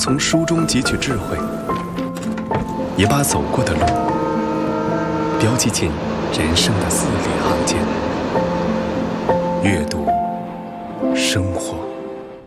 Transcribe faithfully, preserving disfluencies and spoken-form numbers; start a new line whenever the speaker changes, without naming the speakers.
从书中汲取智慧，也把走过的路标记进人生的字里行间。阅读，生活。